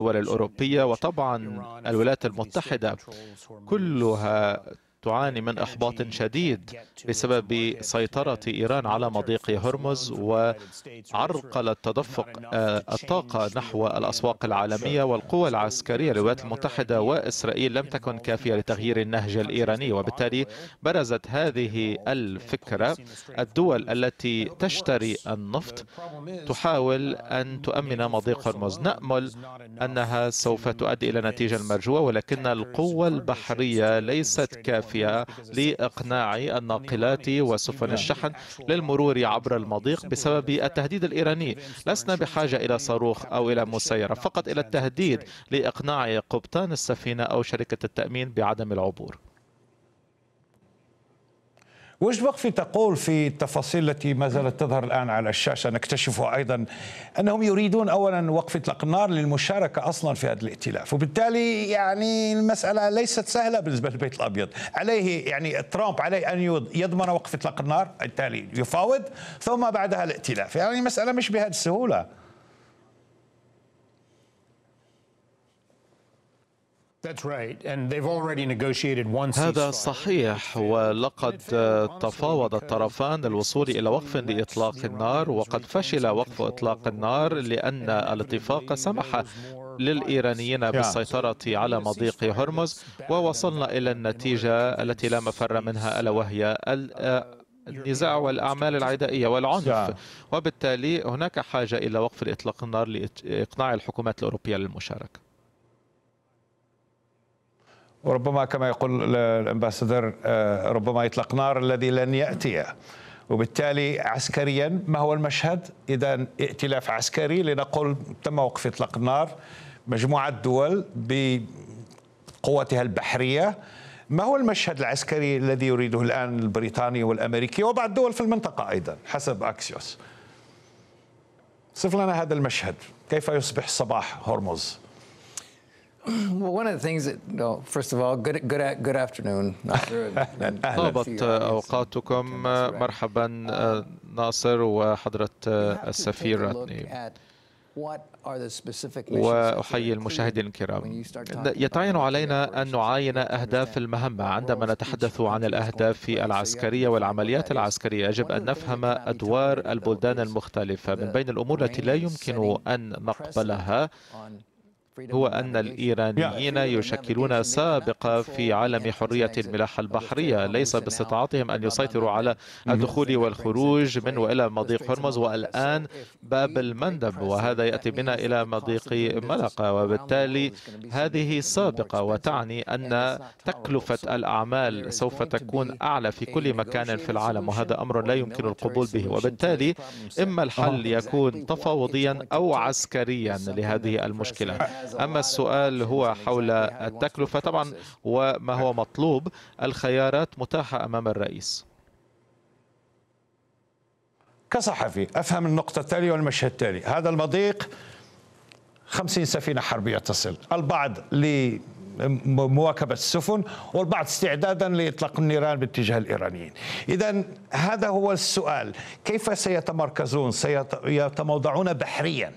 الدول الأوروبية وطبعا الولايات المتحدة كلها تعاني من إحباط شديد بسبب سيطرة إيران على مضيق هرمز وعرقلة تدفق الطاقة نحو الأسواق العالمية. والقوى العسكرية للولايات المتحدة وإسرائيل لم تكن كافية لتغيير النهج الإيراني، وبالتالي برزت هذه الفكرة. الدول التي تشتري النفط تحاول أن تؤمن مضيق هرمز. نأمل أنها سوف تؤدي إلى النتيجة المرجوة، ولكن القوة البحرية ليست كافية لإقناع الناقلات وسفن الشحن للمرور عبر المضيق بسبب التهديد الإيراني. لسنا بحاجة إلى صاروخ أو إلى مسيرة، فقط إلى التهديد لإقناع قبطان السفينة أو شركة التأمين بعدم العبور. وش بقي تقول في التفاصيل التي ما زالت تظهر الآن على الشاشة؟ نكتشفها أيضا أنهم يريدون أولا وقف إطلاق النار للمشاركة أصلا في هذا الائتلاف، وبالتالي يعني المسألة ليست سهلة بالنسبة للبيت الأبيض. عليه يعني ترامب عليه أن يضمن وقف إطلاق النار، بالتالي يفاوض ثم بعدها الائتلاف. يعني المسألة مش بهذه السهولة. هذا صحيح، ولقد تفاوض الطرفان للوصول إلى وقف لإطلاق النار، وقد فشل وقف إطلاق النار لأن الاتفاق سمح للإيرانيين بالسيطرة على مضيق هرمز، ووصلنا إلى النتيجة التي لا مفر منها، ألا وهي النزاع والأعمال العدائية والعنف. وبالتالي هناك حاجة إلى وقف إطلاق النار لإقناع الحكومات الأوروبية للمشاركة. وربما كما يقول الأمباسادور ربما إطلاق نار الذي لن يأتي. وبالتالي عسكريا ما هو المشهد؟ إذا ائتلاف عسكري لنقول تم وقف إطلاق النار، مجموعة دول بقوتها البحرية. ما هو المشهد العسكري الذي يريده الآن البريطاني والأمريكي وبعض الدول في المنطقة أيضا حسب أكسيوس؟ صف لنا هذا المشهد، كيف يصبح صباح هرمز؟ طابت أوقاتكم. مرحبا ناصر وحضرة السفير راتني، وأحيي المشاهدين الكرام. يتعين علينا أن نعاين أهداف المهمة. عندما نتحدث عن الأهداف العسكرية والعمليات العسكرية يجب أن نفهم أدوار البلدان المختلفة. من بين الأمور التي لا يمكن أن نقبلها هو أن الإيرانيين يشكلون سابقة في عالم حرية الملاحة البحرية. ليس باستطاعتهم أن يسيطروا على الدخول والخروج من وإلى مضيق هرمز والآن باب المندب، وهذا يأتي بنا إلى مضيق ملقا. وبالتالي هذه سابقة، وتعني أن تكلفة الأعمال سوف تكون أعلى في كل مكان في العالم، وهذا أمر لا يمكن القبول به. وبالتالي إما الحل يكون تفاوضيا أو عسكريا لهذه المشكلة. أما السؤال هو حول التكلفة طبعا وما هو مطلوب، الخيارات متاحة أمام الرئيس. كصحفي أفهم النقطة التالية والمشهد التالي: هذا المضيق 50 سفينة حربية تصل، البعض لمواكبة السفن والبعض استعدادا لإطلاق النيران باتجاه الإيرانيين. إذن هذا هو السؤال، كيف سيتمركزون، سيتموضعون بحريا؟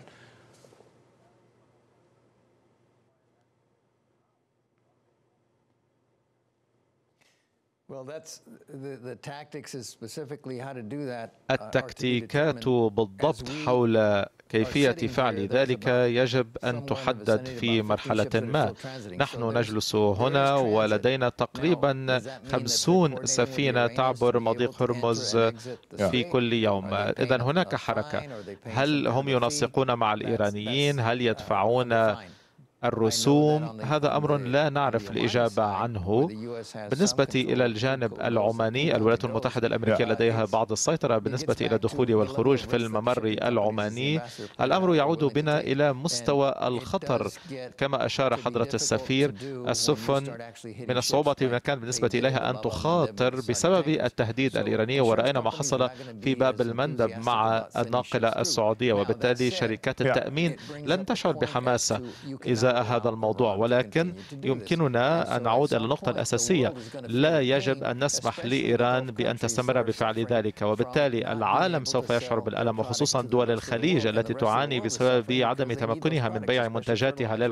التكتيكات بالضبط حول كيفية فعل ذلك يجب أن تحدد في مرحلة ما. نحن نجلس هنا ولدينا تقريبا 50 سفينة تعبر مضيق هرمز في كل يوم. إذن هناك حركة. هل هم ينسقون مع الإيرانيين؟ هل يدفعون الرسوم؟ هذا أمر لا نعرف الإجابة عنه. بالنسبة إلى الجانب العماني، الولايات المتحدة الأمريكية لديها بعض السيطرة بالنسبة إلى الدخول والخروج في الممر العماني. الأمر يعود بنا إلى مستوى الخطر كما أشار حضرة السفير. السفن من الصعوبة بمكان بالنسبة إليها أن تخاطر بسبب التهديد الإيراني، ورأينا ما حصل في باب المندب مع الناقلة السعودية. وبالتالي شركات التأمين لن تشعر بحماسة إزاء هذا الموضوع، ولكن يمكننا أن نعود إلى النقطة الأساسية: لا يجب أن نسمح لإيران بأن تستمر بفعل ذلك، وبالتالي العالم سوف يشعر بالألم، وخصوصا دول الخليج التي تعاني بسبب عدم تمكنها من بيع منتجاتها